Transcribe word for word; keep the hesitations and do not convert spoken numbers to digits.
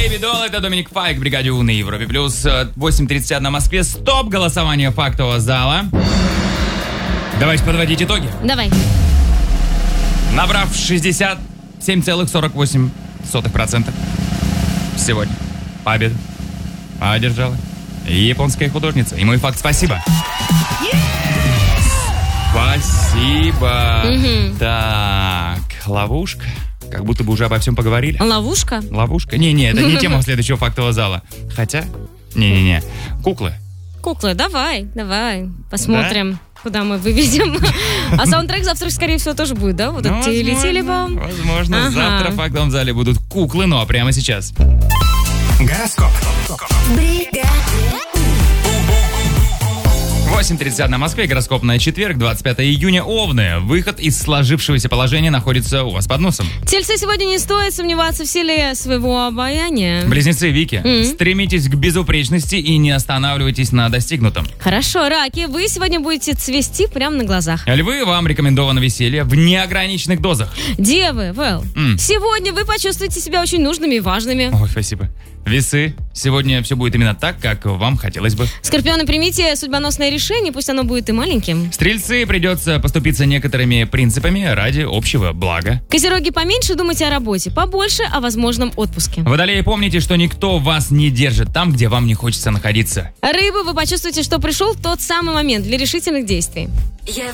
Baby Doll, это Доминик Файк в бригаде У на Европе Плюс. восемь тридцать один на Москве. Стоп голосование фактового зала. Давайте подводить итоги. Давай. Набрав шестьдесят семь целых сорок восемь сотых процента сегодня победу одержала японская художница. И мой факт спасибо. Спасибо. Мгм. Так, ловушка. Как будто бы уже обо всем поговорили. Ловушка? Ловушка? Не-не, это не тема следующего фактового зала. Хотя, не-не-не. Куклы. Куклы, давай, давай. Посмотрим, куда мы выведем. А саундтрек завтра, скорее всего, тоже будет, да? Вот Ну, это телетели возможно, вам. возможно, Ага. завтра в фактовом зале будут куклы, ну а прямо сейчас. Гороскоп. восемь тридцать один на Москве, гороскоп на четверг, двадцать пятое июня, Овны. Выход из сложившегося положения находится у вас под носом. Тельцы, сегодня не стоит сомневаться в силе своего обаяния. Близнецы, Вики, Мгм. стремитесь к безупречности и не останавливайтесь на достигнутом. Хорошо, раки, вы сегодня будете цвести прямо на глазах. Львы, вам рекомендовано веселье в неограниченных дозах. Девы, Вэл, М. сегодня вы почувствуете себя очень нужными и важными. Ой, спасибо. Весы, сегодня все будет именно так, как вам хотелось бы. Скорпионы, примите судьбоносное решение, пусть оно будет и маленьким. Стрельцы, придется поступиться некоторыми принципами ради общего блага. Козероги, поменьше думайте о работе, побольше о возможном отпуске. Водолеи, помните, что никто вас не держит там, где вам не хочется находиться. Рыбы, вы почувствуете, что пришел тот самый момент для решительных действий. Я